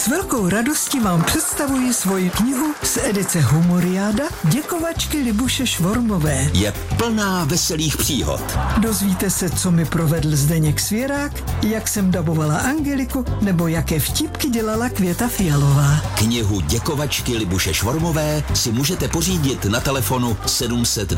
S velkou radostí vám představuji svoji knihu z edice Humoriáda Děkovačky Libuše Švormové. Je plná veselých příhod. Dozvíte se, co mi provedl Zdeněk Svěrák, jak jsem dabovala Angeliku, nebo jaké vtípky dělala Květa Fialová. Knihu Děkovačky Libuše Švormové si můžete pořídit na telefonu 700